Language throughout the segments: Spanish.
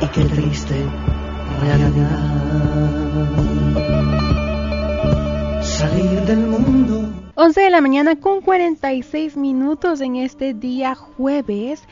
y qué triste realidad. Salir del mundo. 11 de la mañana con 46 minutos en este día jueves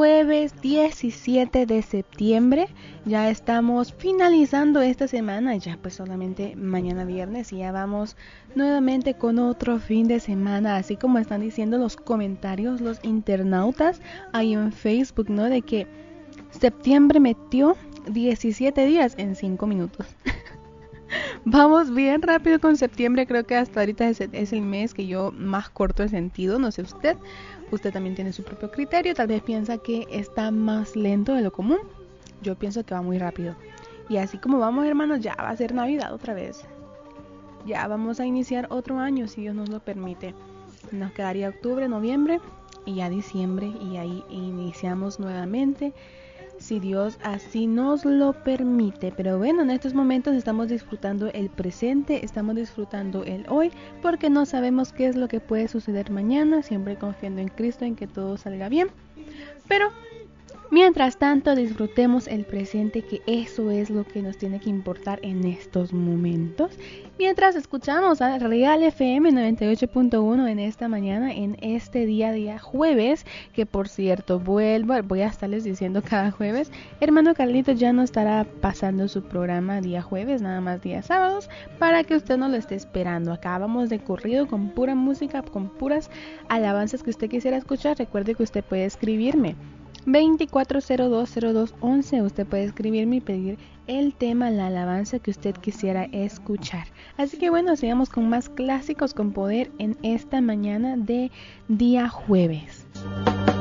17 de septiembre. Ya estamos finalizando esta semana, ya pues solamente mañana viernes y ya vamos nuevamente con otro fin de semana, así como están diciendo los comentarios los internautas ahí en Facebook, ¿no? De que septiembre metió 17 días en 5 minutos. Vamos bien rápido con septiembre, creo que hasta ahorita es el mes que yo más corto he sentido, no sé usted también tiene su propio criterio, tal vez piensa que está más lento de lo común, yo pienso que va muy rápido. Y así como vamos, hermanos, ya va a ser Navidad otra vez, ya vamos a iniciar otro año si Dios nos lo permite, nos quedaría octubre, noviembre y ya diciembre y ahí iniciamos nuevamente, si Dios así nos lo permite. Pero bueno, en estos momentos estamos disfrutando el presente, estamos disfrutando el hoy, porque no sabemos qué es lo que puede suceder mañana, siempre confiando en Cristo, en que todo salga bien. Pero mientras tanto disfrutemos el presente, que eso es lo que nos tiene que importar en estos momentos. Mientras escuchamos a Real FM 98.1 en esta mañana, en este día jueves, que por cierto voy a estarles diciendo cada jueves, hermano Carlitos ya no estará pasando su programa día jueves, nada más días sábados, para que usted no lo esté esperando. Acá vamos de corrido con pura música, con puras alabanzas que usted quisiera escuchar. Recuerde que usted puede escribirme 24020211, usted puede escribirme y pedir el tema, la alabanza que usted quisiera escuchar. Así que bueno, sigamos con más clásicos con poder en esta mañana de día jueves.